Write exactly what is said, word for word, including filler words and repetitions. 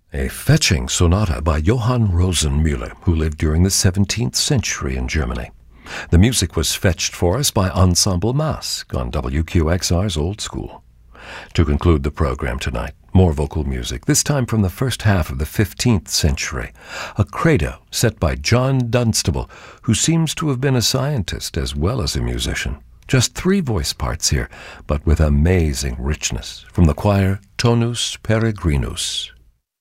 A fetching sonata by Johann Rosenmüller, who lived during the seventeenth century in Germany. The music was fetched for us by Ensemble Masque on W Q X R's Old School. To conclude the program tonight, more vocal music, this time from the first half of the fifteenth century, a credo set by John Dunstable, who seems to have been a scientist as well as a musician. Just three voice parts here, but with amazing richness, from the choir Tonus Peregrinus.